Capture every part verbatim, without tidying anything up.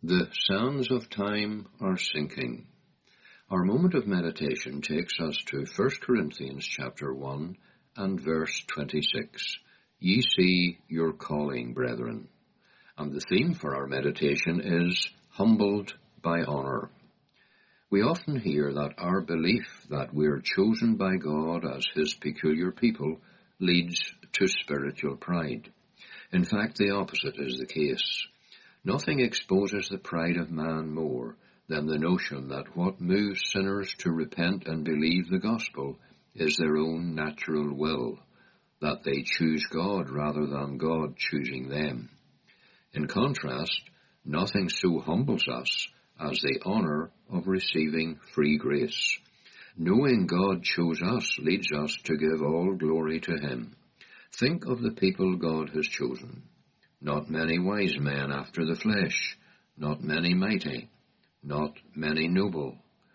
The sands of time are sinking. Our moment of meditation takes us to First Corinthians chapter one and verse twenty-six. Ye see your calling, brethren. And the theme for our meditation is humbled by honour. We often hear that our belief that we're chosen by God as His peculiar people leads to spiritual pride. In fact, the opposite is the case. Nothing exposes the pride of man more than the notion that what moves sinners to repent and believe the gospel is their own natural will, that they choose God rather than God choosing them. In contrast, nothing so humbles us as the honour of receiving free grace. Knowing God chose us leads us to give all glory to Him. Think of the people God has chosen. Not many wise men after the flesh, not many mighty, not many noble.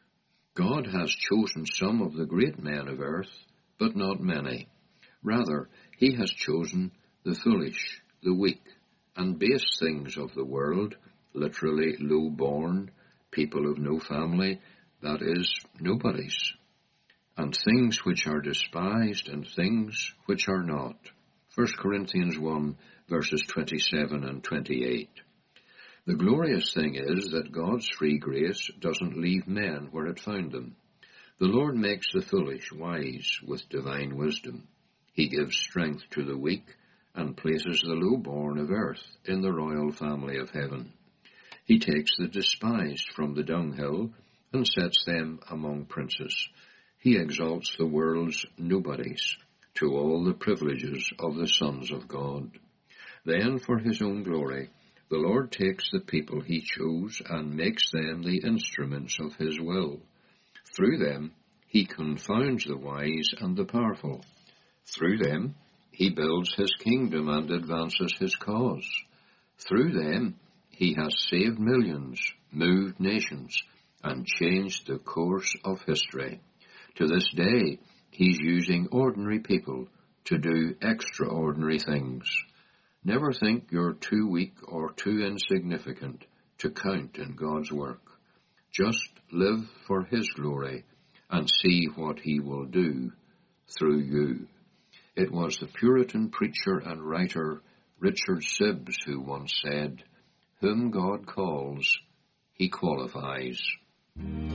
God has chosen some of the great men of earth, but not many. Rather, He has chosen the foolish, the weak, and base things of the world, literally low-born, people of no family, that is, nobodies, and things which are despised and things which are not. First Corinthians one, verses twenty-seven and twenty-eight. The glorious thing is that God's free grace doesn't leave men where it found them. The Lord makes the foolish wise with divine wisdom. He gives strength to the weak and places the low-born of earth in the royal family of heaven. He takes the despised from the dunghill and sets them among princes. He exalts the world's nobodies to all the privileges of the sons of God. Then, for His own glory, the Lord takes the people He chose and makes them the instruments of His will. Through them, He confounds the wise and the powerful. Through them, He builds His kingdom and advances His cause. Through them, He has saved millions, moved nations, and changed the course of history. To this day, He's using ordinary people to do extraordinary things. Never think you're too weak or too insignificant to count in God's work. Just live for His glory and see what He will do through you. It was the Puritan preacher and writer Richard Sibbes who once said, "Whom God calls, He qualifies."